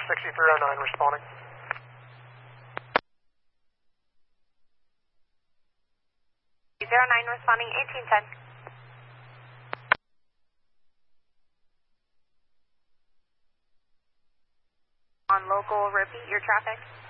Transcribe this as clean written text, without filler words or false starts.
6309 responding. Responding 1810. On local, repeat your traffic.